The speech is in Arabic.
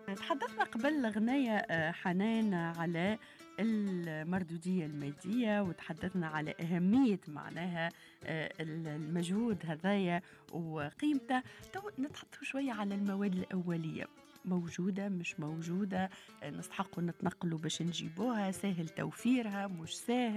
تحدثنا قبل غناية حنان على المردودية المادية، وتحدثنا على أهمية معناها المجهود هذايا وقيمته. تو نتحدثوا شوية على المواد الأولية، موجودة مش موجودة، نستحقوا نتنقلوا باش نجيبوها، سهل توفيرها مش سهل.